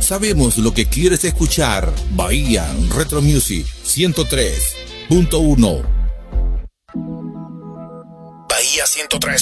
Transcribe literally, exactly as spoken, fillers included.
sabemos lo que quieres escuchar. Bahía Retro Music ciento tres punto uno. Bahía ciento tres.